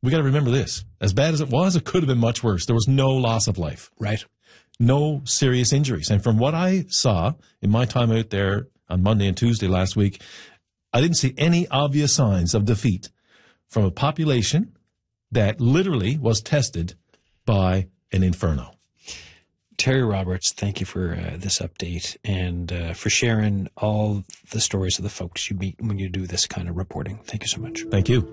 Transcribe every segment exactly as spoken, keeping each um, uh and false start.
we got to remember this. As bad as it was, it could have been much worse. There was no loss of life. Right. No serious injuries. And from what I saw in my time out there on Monday and Tuesday last week, I didn't see any obvious signs of defeat from a population that literally was tested by an inferno. Terry Roberts, thank you for uh, this update and uh, for sharing all the stories of the folks you meet when you do this kind of reporting. Thank you so much. Thank you.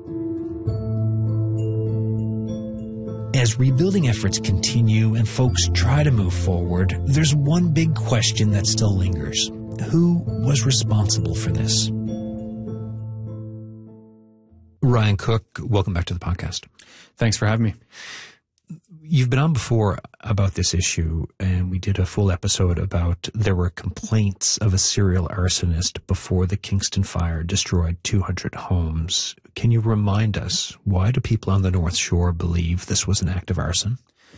As rebuilding efforts continue and folks try to move forward, there's one big question that still lingers. Who was responsible for this? Ryan Cook, welcome back to the podcast. Thanks for having me. You've been on before about this issue, and we did a full episode about there were complaints of a serial arsonist before the Kingston fire destroyed two hundred homes. Can you remind us, why do people on the North Shore believe this was an act of arson?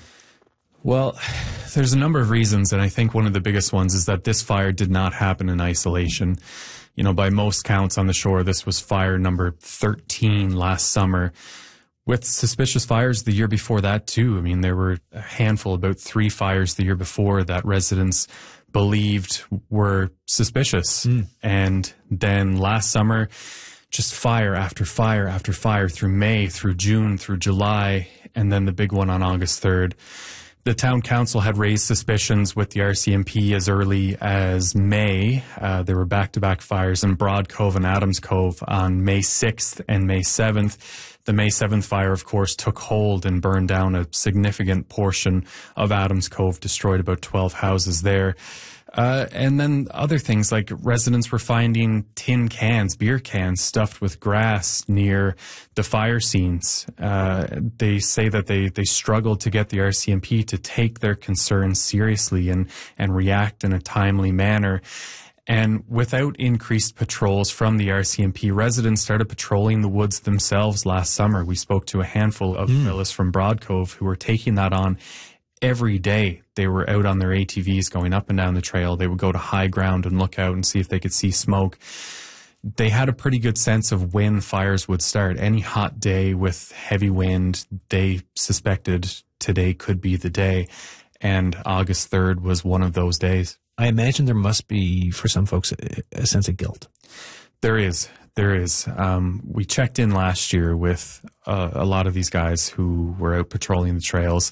Well, there's a number of reasons, and I think one of the biggest ones is that this fire did not happen in isolation. You know, by most counts on the shore, this was fire number thirteen last summer, with suspicious fires the year before that, too. I mean, there were a handful, about three fires the year before that residents believed were suspicious. Mm. And then last summer, just fire after fire after fire through May, through June, through July, and then the big one on August third. The town council had raised suspicions with the R C M P as early as May. Uh, there were back-to-back fires in Broad Cove and Adams Cove on May sixth and May seventh. The May seventh fire, of course, took hold and burned down a significant portion of Adams Cove, destroyed about twelve houses there. Uh, and then other things like residents were finding tin cans, beer cans stuffed with grass near the fire scenes. Uh, they say that they, they struggled to get the R C M P to take their concerns seriously and, and react in a timely manner. And without increased patrols from the R C M P, residents started patrolling the woods themselves last summer. We spoke to a handful of mm. fellas from Broad Cove who were taking that on every day. They were out on their A T Vs going up and down the trail. They would go to high ground and look out and see if they could see smoke. They had a pretty good sense of when fires would start. Any hot day with heavy wind, they suspected today could be the day. And August third was one of those days. I imagine there must be, for some folks, a sense of guilt. There is. There is. Um, we checked in last year with uh, a lot of these guys who were out patrolling the trails.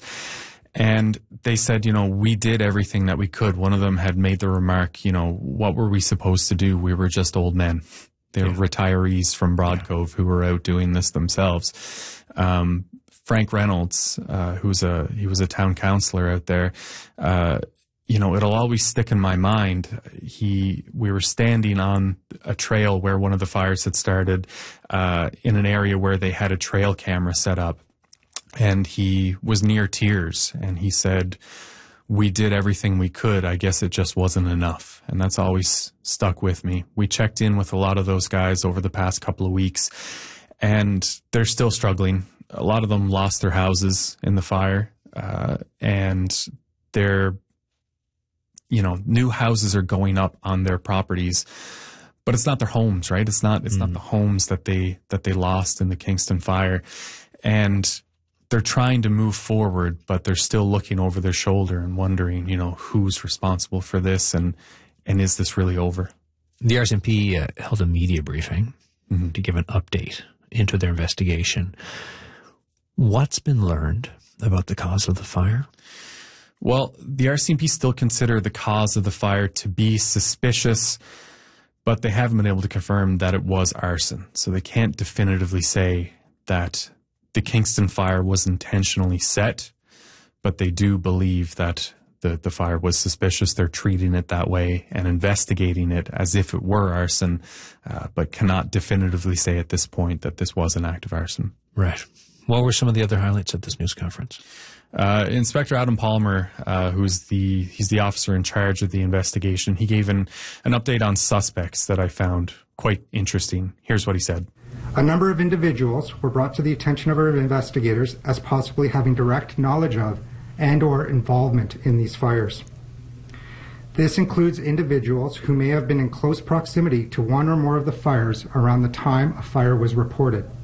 And they said, you know, we did everything that we could. One of them had made the remark, you know, what were we supposed to do? We were just old men. They were yeah. retirees from Broad yeah. Cove who were out doing this themselves. Um, Frank Reynolds, uh, who's a, he was a town councillor out there, uh, you know, it'll always stick in my mind. He, we were standing on a trail where one of the fires had started, uh, in an area where they had a trail camera set up. And he was near tears, and he said, we did everything we could. I guess it just wasn't enough. And that's always stuck with me. We checked in with a lot of those guys over the past couple of weeks, and they're still struggling. A lot of them lost their houses in the fire, uh, and their, you know, new houses are going up on their properties. But it's not their homes, right? It's not, it's mm. not the homes that they, that they lost in the Kingston fire. And they're trying to move forward, but they're still looking over their shoulder and wondering, you know, who's responsible for this, and and is this really over? The R C M P uh, held a media briefing mm-hmm. to give an update into their investigation. What's been learned about the cause of the fire? Well, the R C M P still consider the cause of the fire to be suspicious, but they haven't been able to confirm that it was arson. So they can't definitively say that the Kingston fire was intentionally set, but they do believe that the, the fire was suspicious. They're treating it that way and investigating it as if it were arson, uh, but cannot definitively say at this point that this was an act of arson. Right. What were some of the other highlights at this news conference? Uh, Inspector Adam Palmer, uh, who's the, he's the officer in charge of the investigation, he gave an, an update on suspects that I found quite interesting. Here's what he said. A number of individuals were brought to the attention of our investigators as possibly having direct knowledge of and or involvement in these fires. This includes individuals who may have been in close proximity to one or more of the fires around the time a fire was reported.